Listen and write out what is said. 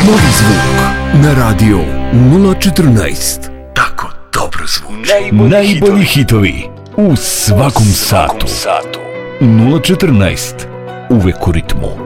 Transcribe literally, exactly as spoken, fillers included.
Novi zvuk na radio nula četrnaest. Tako dobro zvuči. Najbolji, Najbolji hitovi u svakom, svakom satu. satu. nula četrnaest. Uvek u ritmu.